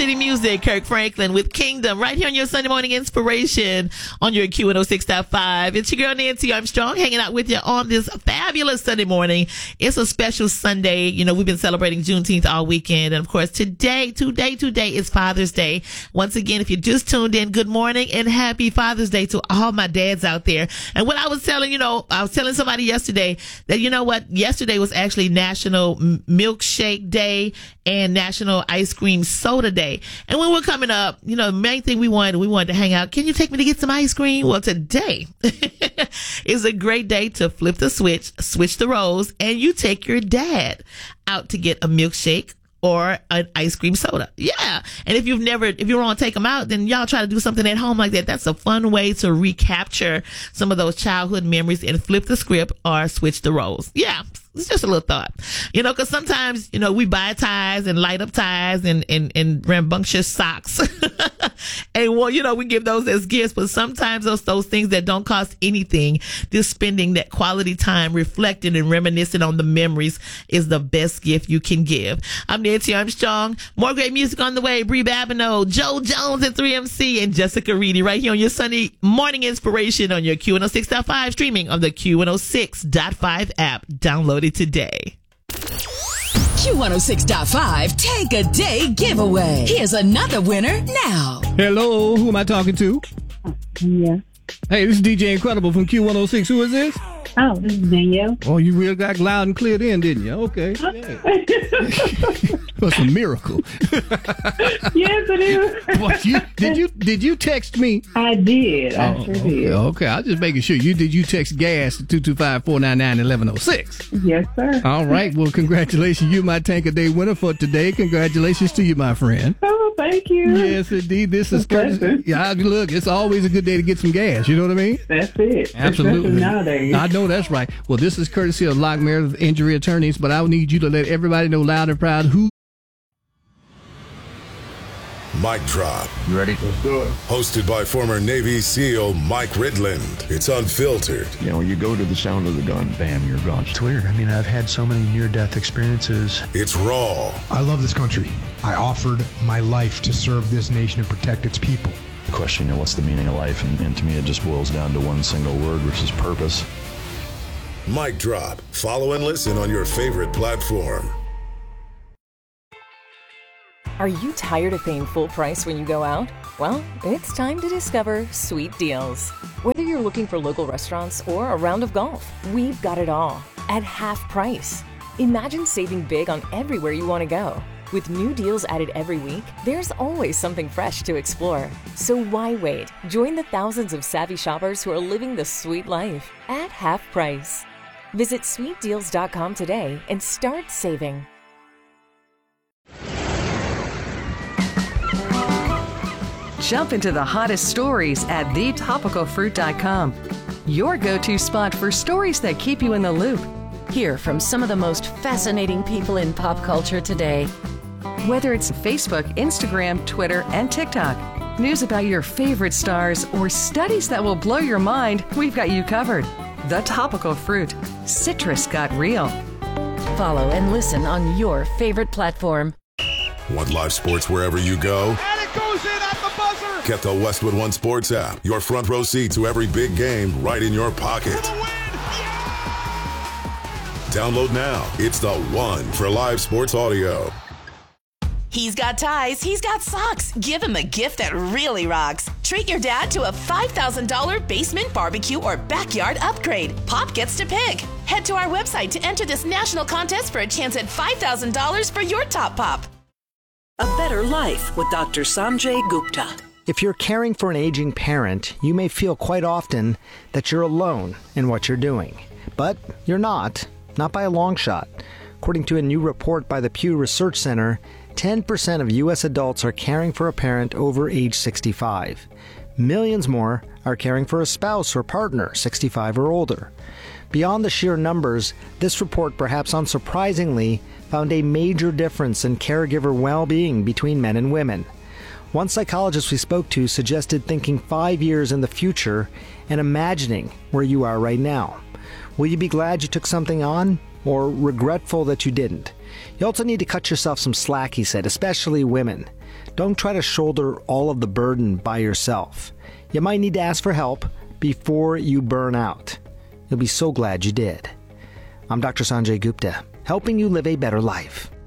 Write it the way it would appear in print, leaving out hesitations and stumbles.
City Music, Kirk Franklin with Kingdom, right here on your Sunday morning inspiration on your Q106.5. It's your girl Nancy Armstrong hanging out with you on this fabulous Sunday morning. It's a special Sunday. You know, we've been celebrating Juneteenth all weekend. And of course, today is Father's Day. Once again, if you just tuned in, good morning and happy Father's Day to all my dads out there. And what I was telling somebody yesterday that, you know what, yesterday was actually National Milkshake Day and National Ice Cream Soda Day. And when we're coming up, you know, the main thing we wanted to hang out. Can you take me to get some ice cream? Well, today is a great day to flip the switch the roles, and you take your dad out to get a milkshake or an ice cream soda. Yeah. And if you want to take them out, then y'all try to do something at home like that. That's a fun way to recapture some of those childhood memories and flip the script or switch the roles. Yeah. It's just a little thought, you know, because sometimes, you know, we buy ties and light up ties and rambunctious socks. And, well, you know, we give those as gifts, but sometimes those things that don't cost anything, just spending that quality time reflecting and reminiscing on the memories is the best gift you can give. I'm Nancy Armstrong. More great music on the way. Bree Babineau, Joe Jones at 3MC, and Jessica Reedy right here on your Sunday morning inspiration on your Q106.5, streaming on the Q106.5 app. Download it today. Q106.5 Take a Day Giveaway. Here's another winner now. Hello, who am I talking to? Yeah. Hey, this is DJ Incredible from Q106. Who is this? Oh, this is Danielle. Oh, you really got loud and clear then, didn't you? Okay. That's a miracle. Yes, it is. What, did you text me? I did. I sure did. Okay, I was just making sure. Did you text gas to 225-499-1106? Yes, sir. All right. Well, congratulations. You my Tank a Day winner for today. Congratulations to you, my friend. Oh, thank you. Yes, indeed. This is courtesy. Yeah, look, it's always a good day to get some gas. You know what I mean? That's it. Absolutely. Especially nowadays. I know that's right. Well, this is courtesy of Locke Meredith Injury Attorneys, but I need you to let everybody know loud and proud who. Mic Drop. You ready? Let's do it. Hosted by former Navy SEAL Mike Ridland. It's unfiltered. You know, you go to the sound of the gun, bam, you're gone. It's weird. I mean, I've had so many near-death experiences. It's raw. I love this country. I offered my life to serve this nation and protect its people. The question, you know, what's the meaning of life? And to me, it just boils down to one single word, which is purpose. Mic Drop. Follow and listen on your favorite platform. Are you tired of paying full price when you go out? Well, it's time to discover Sweet Deals. Whether you're looking for local restaurants or a round of golf, we've got it all at half price. Imagine saving big on everywhere you want to go. With new deals added every week, there's always something fresh to explore. So why wait? Join the thousands of savvy shoppers who are living the sweet life at half price. Visit sweetdeals.com today and start saving. Jump into the hottest stories at thetopicalfruit.com. Your go-to spot for stories that keep you in the loop. Hear from some of the most fascinating people in pop culture today. Whether it's Facebook, Instagram, Twitter, and TikTok, news about your favorite stars, or studies that will blow your mind, we've got you covered. The Topical Fruit. Citrus got real. Follow and listen on your favorite platform. Want live sports wherever you go? And it goes in at the buzzer! Get the Westwood One Sports app. Your front row seat to every big game right in your pocket. Download now. It's the one for live sports audio. He's got ties, he's got socks. Give him a gift that really rocks. Treat your dad to a $5,000 basement barbecue or backyard upgrade. Pop gets to pick. Head to our website to enter this national contest for a chance at $5,000 for your top pop. A Better Life with Dr. Sanjay Gupta. If you're caring for an aging parent, you may feel quite often that you're alone in what you're doing. But you're not by a long shot. According to a new report by the Pew Research Center, 10% of U.S. adults are caring for a parent over age 65. Millions more are caring for a spouse or partner 65 or older. Beyond the sheer numbers, this report, perhaps unsurprisingly, found a major difference in caregiver well-being between men and women. One psychologist we spoke to suggested thinking 5 years in the future and imagining where you are right now. Will you be glad you took something on, or regretful that you didn't? You also need to cut yourself some slack, he said, especially women. Don't try to shoulder all of the burden by yourself. You might need to ask for help before you burn out. You'll be so glad you did. I'm Dr. Sanjay Gupta, helping you live a better life.